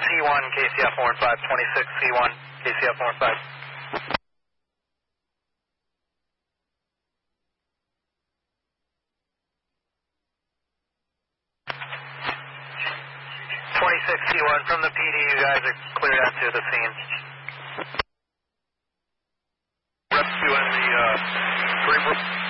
C1, KCF 415, 26 C1, KCF 415. C1 from the PD, you guys are cleared out to the scene. Rescue in the Greenbrook.